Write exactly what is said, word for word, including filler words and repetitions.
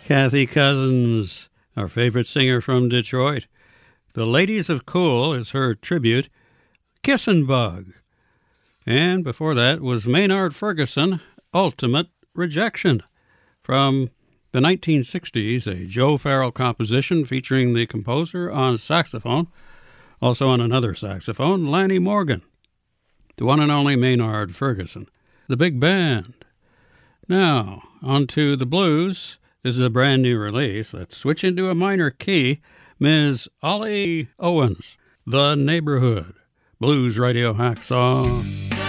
Kathy Cousins, our favorite singer from Detroit. The Ladies of Cool is her tribute, Kissin' Bug. And before that was Maynard Ferguson, Ultimate Rejection, from the nineteen sixties, a Joe Farrell composition featuring the composer on saxophone, also on another saxophone, Lanny Morgan, the one and only Maynard Ferguson, the big band. Now, on to the blues. This is a brand new release. Let's switch into a minor key. Miz Ollie Owens, The Neighborhood, Blues Radio Hacksaw.